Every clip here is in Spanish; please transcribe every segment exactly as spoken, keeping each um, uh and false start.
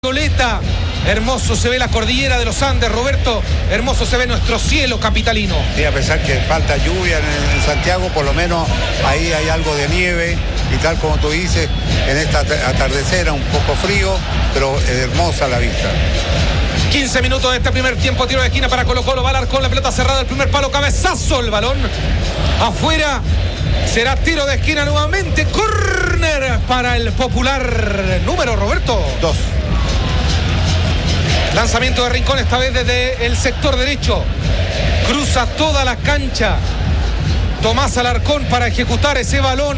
Violeta, hermoso se ve la cordillera de los Andes, Roberto, hermoso se ve nuestro cielo capitalino. Sí, a pesar que falta lluvia en, en Santiago, por lo menos ahí hay algo de nieve y tal como tú dices, en esta atardecera un poco frío, pero hermosa la vista. quince minutos de este primer tiempo, tiro de esquina para Colo Colo, va al arcón, la pelota cerrada, el primer palo, cabezazo, el balón afuera, será tiro de esquina nuevamente, córner para el popular número, Roberto. Dos. Lanzamiento de Rincón, esta vez desde el sector derecho. Cruza toda la cancha. Tomás Alarcón para ejecutar ese balón.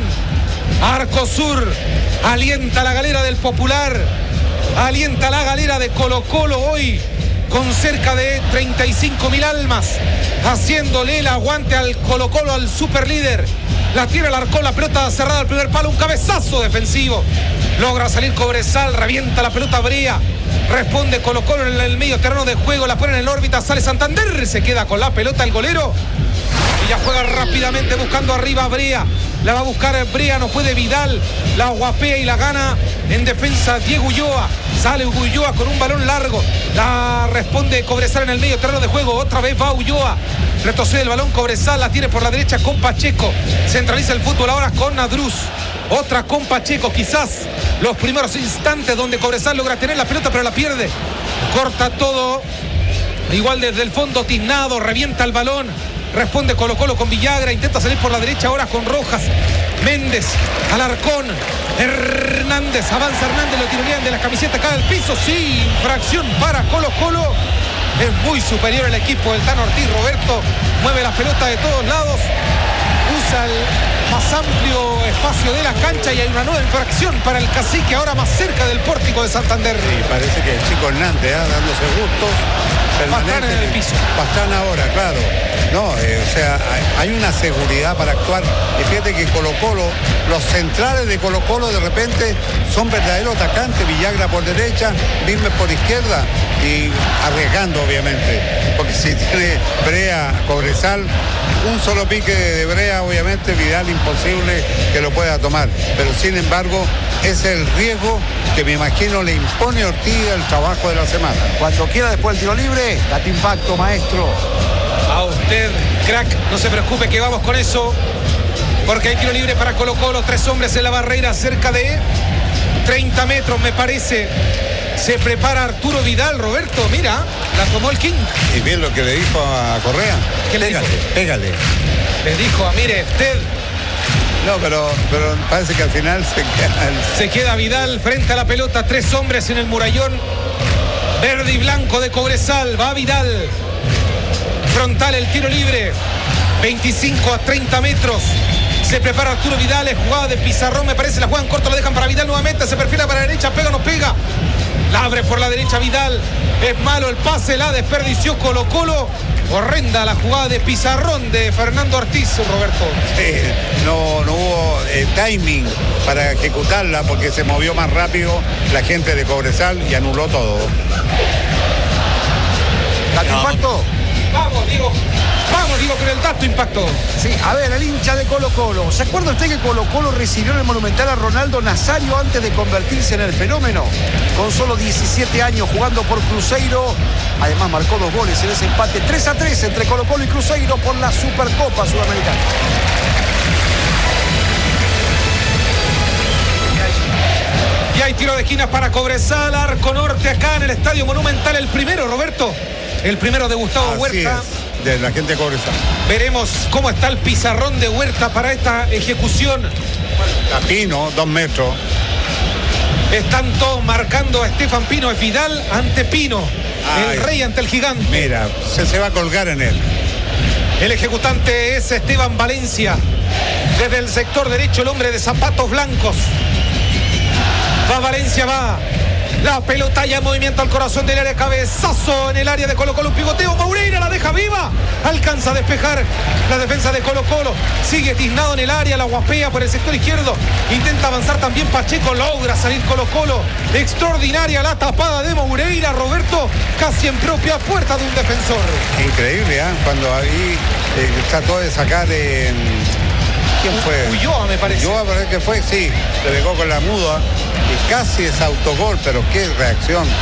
Arco sur. Alienta la galera del Popular. Alienta la galera de Colo Colo hoy. Con cerca de treinta y cinco mil almas. Haciéndole el aguante al Colo Colo, al superlíder. La tira Alarcón, la pelota cerrada al primer palo. Un cabezazo defensivo. Logra salir Cobresal. Revienta la pelota Brea. Responde Colo Colo en el medio terreno de juego, la pone en órbita, sale Santander, se queda con la pelota el golero y ya juega rápidamente buscando arriba a Brea, la va a buscar Brea, no puede Vidal, la guapea y la gana en defensa Diego Ulloa, sale Ulloa con un balón largo, la responde Cobresal en el medio terreno de juego, otra vez va Ulloa, retrocede el balón Cobresal, la tiene por la derecha con Pacheco, centraliza el fútbol ahora con Nadruz. Otra con Pacheco, quizás los primeros instantes donde Cobresal logra tener la pelota, pero la pierde. Corta todo. Igual desde el fondo, Tiznado, revienta el balón. Responde Colo Colo con Villagra, intenta salir por la derecha ahora con Rojas. Méndez, Alarcón, Hernández, avanza Hernández, lo tironean de la camiseta, cae al piso, sí, infracción para Colo Colo. Es muy superior el equipo del Tano Ortiz, Roberto. Mueve la pelota de todos lados. Usa el más amplio espacio de la cancha y hay una nueva infracción para el Cacique, ahora más cerca del pórtico de Santander. Sí, parece que el chico Hernández, ¿eh? dándose gustos. Pastrana en el piso. Pastrana ahora, claro. No, eh, o sea, hay, hay una seguridad para actuar. Y fíjate que Colo Colo, los centrales de Colo Colo de repente son verdaderos atacantes. Villagra por derecha, Vilmes por izquierda y arriesgando obviamente. Porque si tiene Brea, Cobresal, un solo pique de Brea, obviamente Vidal imposible que lo pueda tomar. Pero sin embargo, es el riesgo que me imagino le impone a Ortiz el trabajo de la semana. Cuando quiera después del tiro libre, date impacto, maestro. A usted, crack, no se preocupe que vamos con eso, porque hay tiro libre para Colo Colo, tres hombres en la barrera, cerca de treinta metros me parece. Se prepara Arturo Vidal, Roberto, mira, la tomó el King. Y bien lo que le dijo a Correa. ¿Qué le pégale, dijo? Pégale. Le dijo, mire, usted. No, pero, pero parece que al final se queda... El... Se queda Vidal frente a la pelota, tres hombres en el murallón verde y blanco de Cobresal, va Vidal. Frontal el tiro libre, veinticinco a treinta metros. Se prepara Arturo Vidal, es jugada de Pizarrón, me parece, la juegan corto, la dejan para Vidal nuevamente, se perfila para la derecha, pega o no pega. La abre por la derecha Vidal, es malo el pase, la desperdició Colo Colo. Horrenda la jugada de Pizarrón de Fernando Ortiz, Roberto. Sí, no, no hubo eh, timing para ejecutarla porque se movió más rápido la gente de Cobresal y anuló todo. ¿Date no. impacto? Vamos, digo, vamos, digo, con el dato impacto. Sí, a ver, el hincha de Colo Colo. ¿Se acuerda usted que Colo Colo recibió en el Monumental a Ronaldo Nazario antes de convertirse en el fenómeno? Con solo diecisiete años jugando por Cruzeiro. Además marcó dos goles en ese empate tres a tres entre Colo Colo y Cruzeiro por la Supercopa Sudamericana. Y hay tiro de esquina para Cobresal, arco norte acá en el Estadio Monumental. El primero, Roberto. El primero de Gustavo Así Huerta. Es, de la gente de Cobresal. Veremos cómo está el pizarrón de Huerta para esta ejecución. A Pino, dos metros. Están todos marcando a Estefan Pino, es Vidal ante Pino. Ay, el rey ante el gigante. Mira, se, se va a colgar en él. El ejecutante es Esteban Valencia. Desde el sector derecho, el hombre de zapatos blancos. Va Valencia, va. La pelota ya en movimiento al corazón del área, cabezazo en el área de Colo Colo, un pivoteo, Moureira la deja viva, alcanza a despejar la defensa de Colo Colo, sigue Tiznado en el área, la guapea por el sector izquierdo, intenta avanzar también Pacheco, logra salir Colo Colo, extraordinaria la tapada de Moureira, Roberto, casi en propia puerta de un defensor. Increíble, ¿eh? Cuando ahí eh, trató de sacar... Eh... ¿Quién fue? Ulloa, me parece. Ulloa parece que fue, sí. Le pegó con la muda y casi es autogol, pero qué reacción.